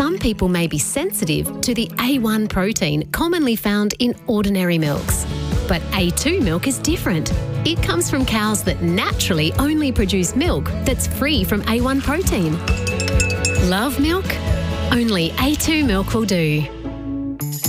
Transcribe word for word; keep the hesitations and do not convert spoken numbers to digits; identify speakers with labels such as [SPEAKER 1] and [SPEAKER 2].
[SPEAKER 1] some people may be sensitive to the A one protein commonly found in ordinary milks. But A two milk is different. It comes from cows that naturally only produce milk that's free from A one protein. Love milk? Only A two milk will do.